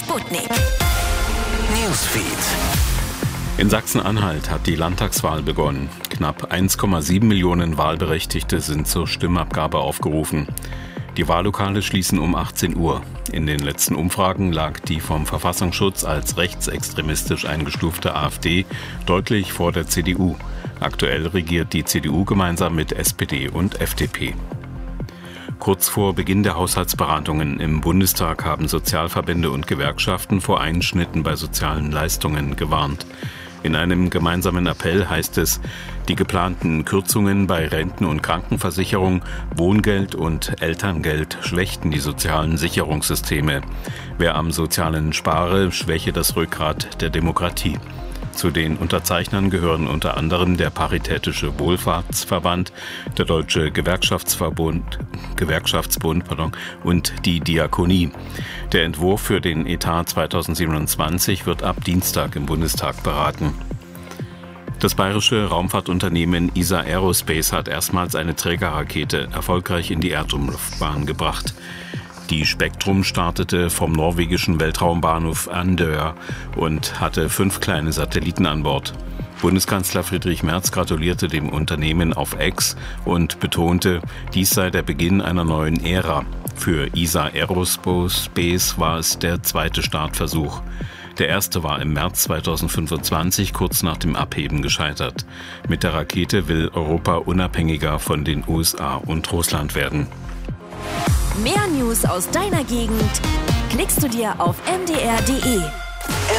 Sputnik. Newsfeed. In Sachsen-Anhalt hat die Landtagswahl begonnen. Knapp 1,7 Millionen Wahlberechtigte sind zur Stimmabgabe aufgerufen. Die Wahllokale schließen um 18 Uhr. In den letzten Umfragen lag die vom Verfassungsschutz als rechtsextremistisch eingestufte AfD deutlich vor der CDU. Aktuell regiert die CDU gemeinsam mit SPD und FDP. Kurz vor Beginn der Haushaltsberatungen im Bundestag haben Sozialverbände und Gewerkschaften vor Einschnitten bei sozialen Leistungen gewarnt. In einem gemeinsamen Appell heißt es, die geplanten Kürzungen bei Renten- und Krankenversicherung, Wohngeld und Elterngeld schwächten die sozialen Sicherungssysteme. Wer am Sozialen spare, schwäche das Rückgrat der Demokratie. Zu den Unterzeichnern gehören unter anderem der Paritätische Wohlfahrtsverband, der Deutsche Gewerkschaftsbund und die Diakonie. Der Entwurf für den Etat 2027 wird ab Dienstag im Bundestag beraten. Das bayerische Raumfahrtunternehmen ESA Aerospace hat erstmals eine Trägerrakete erfolgreich in die Erdumlaufbahn gebracht. Die Spektrum startete vom norwegischen Weltraumbahnhof Andøya und hatte 5 kleine Satelliten an Bord. Bundeskanzler Friedrich Merz gratulierte dem Unternehmen auf X und betonte, dies sei der Beginn einer neuen Ära. Für ESA Aerospace war es der zweite Startversuch. Der erste war im März 2025 kurz nach dem Abheben gescheitert. Mit der Rakete will Europa unabhängiger von den USA und Russland werden. Mehr News aus deiner Gegend klickst du dir auf mdr.de.